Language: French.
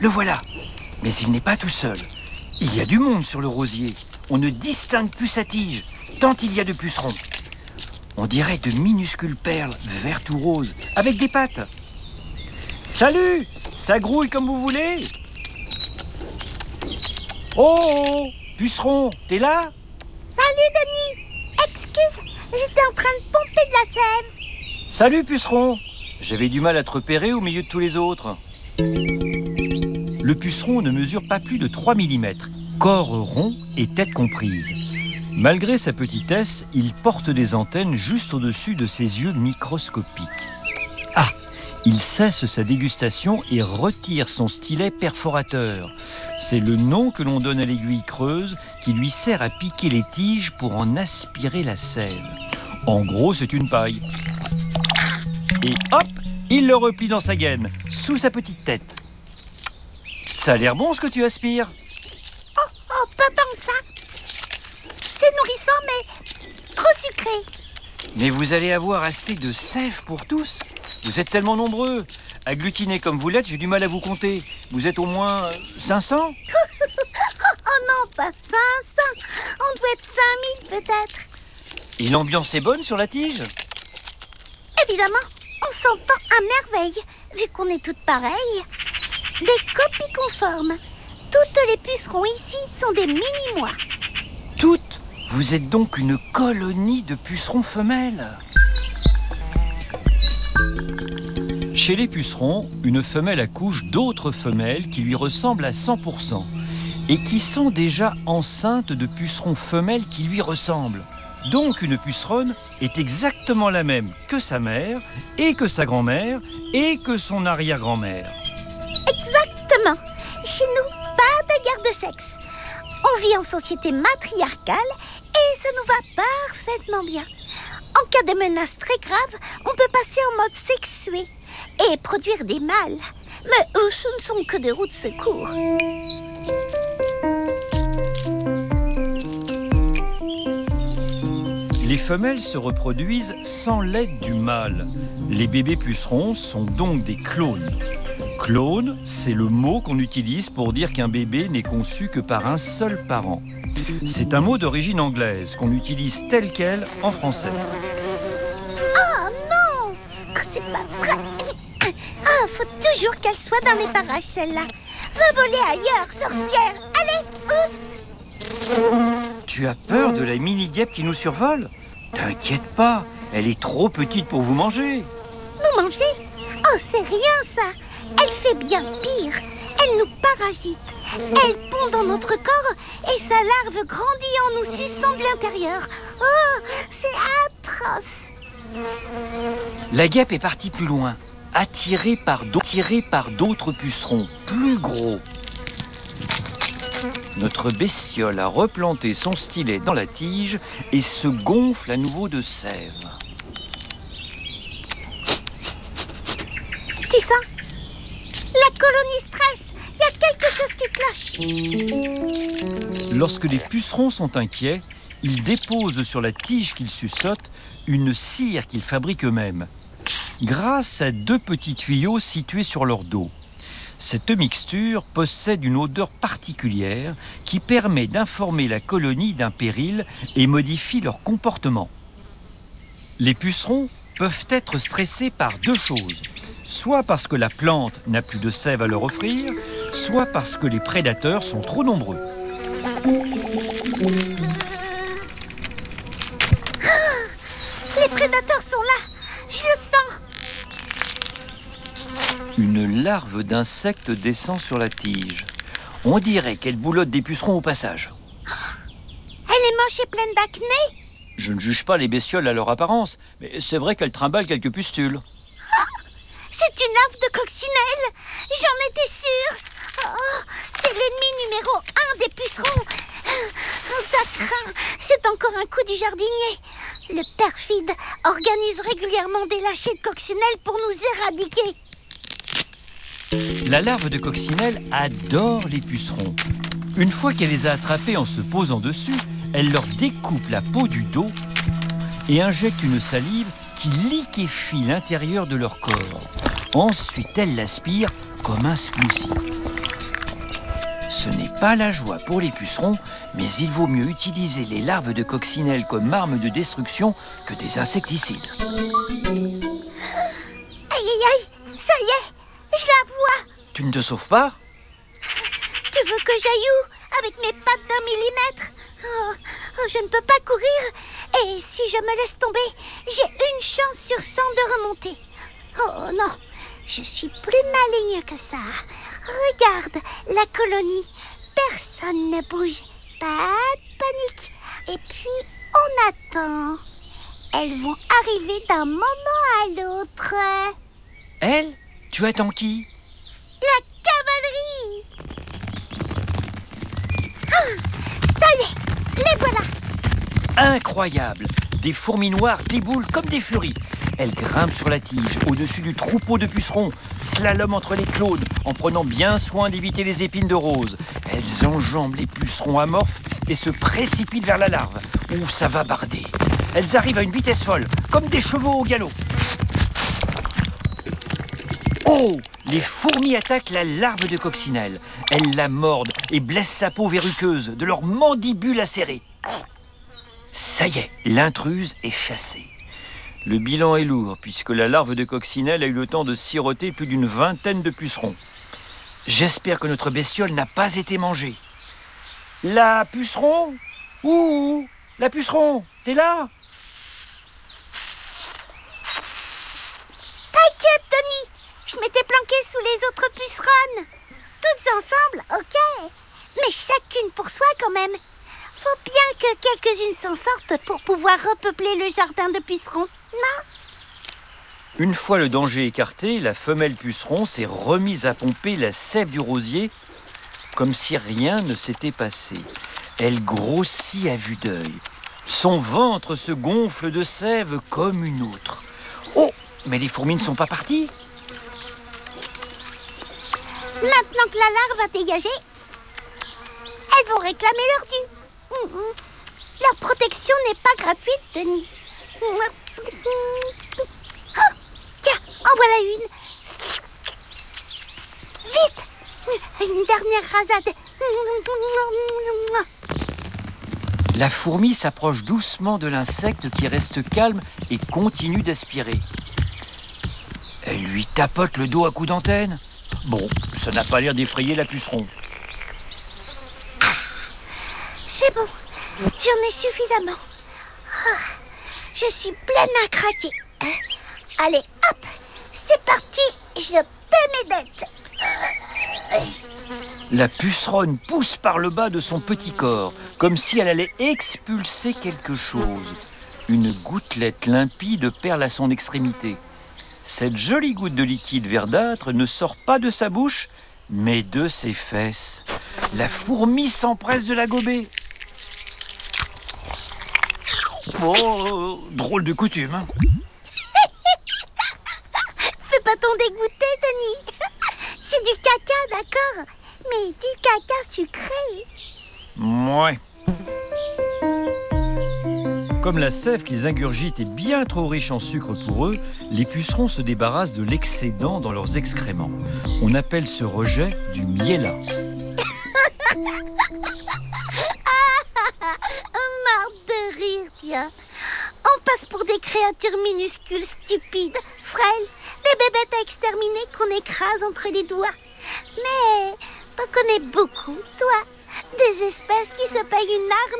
le voilà. Mais il n'est pas tout seul. Il y a du monde sur le rosier. On ne distingue plus sa tige, tant il y a de pucerons. On dirait de minuscules perles, vertes ou roses, avec des pattes. Salut! Ça grouille comme vous voulez? Oh! Puceron, t'es là? Salut Denis! Excuse, j'étais en train de pomper de la sève. Salut puceron! J'avais du mal à te repérer au milieu de tous les autres. Le puceron ne mesure pas plus de 3 mm, corps rond et tête comprise. Malgré sa petitesse, il porte des antennes juste au-dessus de ses yeux microscopiques. Ah! Il cesse sa dégustation et retire son stylet perforateur. C'est le nom que l'on donne à l'aiguille creuse qui lui sert à piquer les tiges pour en aspirer la sève. En gros, c'est une paille. Et hop, il le replie dans sa gaine, sous sa petite tête. Ça a l'air bon ce que tu aspires. Oh, pas tant que ça. C'est nourrissant, mais trop sucré. Mais vous allez avoir assez de sève pour tous. Vous êtes tellement nombreux. Agglutinés comme vous l'êtes, j'ai du mal à vous compter. Vous êtes au moins 500? Oh non, pas 500. On doit être 5000 peut-être. Et l'ambiance est bonne sur la tige? Évidemment, on s'entend à merveille, vu qu'on est toutes pareilles. Des copies conformes. Toutes les pucerons ici sont des mini-mois. Toutes? Vous êtes donc une colonie de pucerons femelles? Chez les pucerons, une femelle accouche d'autres femelles qui lui ressemblent à 100% et qui sont déjà enceintes de pucerons femelles qui lui ressemblent. Donc une puceronne est exactement la même que sa mère et que sa grand-mère et que son arrière-grand-mère. Exactement. Chez nous, pas de guerre de sexe. On vit en société matriarcale et ça nous va parfaitement bien. En cas de menace très grave, on peut passer en mode sexué et produire des mâles. Mais eux, ce ne sont que des roues de secours. Les femelles se reproduisent sans l'aide du mâle. Les bébés pucerons sont donc des clones. Clone, c'est le mot qu'on utilise pour dire qu'un bébé n'est conçu que par un seul parent. C'est un mot d'origine anglaise qu'on utilise tel quel en français. Oh non! Oh, c'est pas vrai! Ah, faut toujours qu'elle soit dans les parages, celle-là. Va voler ailleurs, sorcière! Allez, oust! Tu as peur de la mini-guêpe qui nous survole? T'inquiète pas, elle est trop petite pour vous manger. Nous manger? Oh, c'est rien ça! Elle fait bien pire. Elle nous parasite. Elle pond dans notre corps et sa larve grandit en nous suçant de l'intérieur. Oh, c'est atroce. La guêpe est partie plus loin, attirée par d'autres pucerons, plus gros. Notre bestiole a replanté son stylet dans la tige et se gonfle à nouveau de sève. Tu sens? La colonie stresse. Il y a quelque chose qui cloche. Lorsque les pucerons sont inquiets, ils déposent sur la tige qu'ils suçotent une cire qu'ils fabriquent eux-mêmes, grâce à 2 petits tuyaux situés sur leur dos. Cette mixture possède une odeur particulière qui permet d'informer la colonie d'un péril et modifie leur comportement. Les pucerons peuvent être stressés par 2 choses, soit parce que la plante n'a plus de sève à leur offrir, soit parce que les prédateurs sont trop nombreux. Les prédateurs sont là. Je le sens. Une larve d'insecte descend sur la tige. On dirait qu'elle boulotte des pucerons au passage. Elle est moche et pleine d'acné. Je ne juge pas les bestioles à leur apparence, mais c'est vrai qu'elles trimballent quelques pustules. C'est une larve de coccinelle. J'en étais sûre. Oh, c'est l'ennemi numéro 1 des pucerons. Oh, ça craint. C'est encore un coup du jardinier. Le perfide organise régulièrement des lâchers de coccinelles pour nous éradiquer. La larve de coccinelle adore les pucerons. Une fois qu'elle les a attrapés en se posant dessus, elle leur découpe la peau du dos et injecte une salive qui liquéfie l'intérieur de leur corps. Ensuite, elle l'aspire comme un smoothie. Ce n'est pas la joie pour les pucerons, mais il vaut mieux utiliser les larves de coccinelle comme arme de destruction que des insecticides. Aïe, aïe, aïe, ça y est, je la vois. Tu ne te sauves pas? Tu veux que j'aille où avec mes pattes d'1 millimètre? Je ne peux pas courir. Et si je me laisse tomber, j'ai une chance sur 100 de remonter. Oh non, je suis plus maligne que ça. Regarde la colonie. Personne ne bouge. Pas de panique. Et puis, on attend. Elles vont arriver d'un moment à l'autre. Elle? Tu attends qui? La cavalerie! Ah, ça y est, les voilà! Incroyable! Des fourmis noires déboulent comme des furies. Elles grimpent sur la tige, au-dessus du troupeau de pucerons, slalom entre les clones, en prenant bien soin d'éviter les épines de rose. Elles enjambent les pucerons amorphes et se précipitent vers la larve, où ça va barder. Elles arrivent à une vitesse folle, comme des chevaux au galop. Oh! Les fourmis attaquent la larve de coccinelle. Elles la mordent et blessent sa peau verruqueuse de leurs mandibules acérées. Ça y est, l'intruse est chassée. Le bilan est lourd, puisque la larve de coccinelle a eu le temps de siroter plus d'une vingtaine de pucerons. J'espère que notre bestiole n'a pas été mangée. La puceron? Ouh! La puceron, t'es là? T'inquiète, Tony! Je m'étais planquée sous les autres pucerons. Toutes ensemble, ok. Mais chacune pour soi quand même. Faut bien que quelques-unes s'en sortent pour pouvoir repeupler le jardin de pucerons, non? Une fois le danger écarté, la femelle puceron s'est remise à pomper la sève du rosier comme si rien ne s'était passé. Elle grossit à vue d'œil. Son ventre se gonfle de sève comme une outre. Oh, mais les fourmis ne sont pas parties. Maintenant que la larve a dégagé, elles vont réclamer leur dû. Leur protection n'est pas gratuite, Denis. Oh, tiens, en voilà une. Vite! Une dernière rasade. La fourmi s'approche doucement de l'insecte qui reste calme et continue d'aspirer. Elle lui tapote le dos à coups d'antenne. Bon, ça n'a pas l'air d'effrayer la puceron. C'est bon, j'en ai suffisamment. Je suis pleine à craquer. Allez, hop, c'est parti, je paie mes dettes. La puceronne pousse par le bas de son petit corps, comme si elle allait expulser quelque chose. Une gouttelette limpide perle à son extrémité. Cette jolie goutte de liquide verdâtre ne sort pas de sa bouche, mais de ses fesses. La fourmi s'empresse de la gober. Oh, drôle de coutume, hein. Fais pas ton dégoûté, Tony. C'est du caca, d'accord, mais du caca sucré. Mouais. Comme la sève qu'ils ingurgitent est bien trop riche en sucre pour eux, les pucerons se débarrassent de l'excédent dans leurs excréments. On appelle ce rejet du miella. Marre de rire, tiens. On passe pour des créatures minuscules, stupides, frêles, des bébêtes à exterminer qu'on écrase entre les doigts. Mais t'en connais beaucoup, toi. Des espèces qui se payent une arme